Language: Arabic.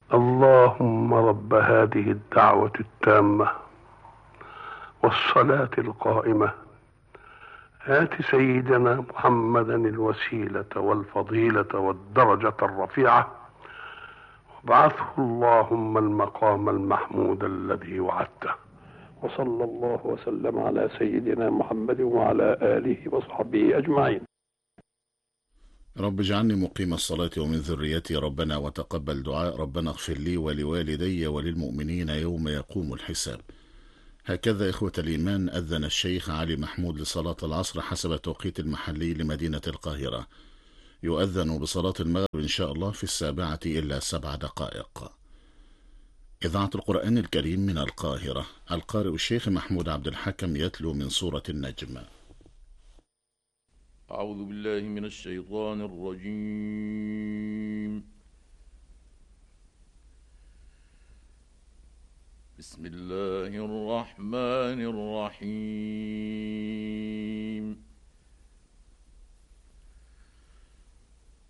اللهم رب هذه الدعوة التامة والصلاة القائمة، آت سيدنا محمدا الوسيلة والفضيلة والدرجة الرفيعة، وابعثه اللهم المقام المحمود الذي وعدته. وصلى الله وسلم على سيدنا محمد وعلى آله وصحبه أجمعين. رب اجعلني مقيم الصلاة ومن ذريتي ربنا وتقبل دعاء ربنا اغفر لي ولوالدي وللمؤمنين يوم يقوم الحساب. هكذا إخوة الإيمان أذن الشيخ علي محمود لصلاة العصر حسب التوقيت المحلي لمدينة القاهرة. يؤذن بصلاة المغرب إن شاء الله في 7:07. إذاعة القرآن الكريم من القاهرة، القارئ الشيخ محمود عبد الحكم يتلو من سورة النجم. أعوذ بالله من الشيطان الرجيم. بسم الله الرحمن الرحيم.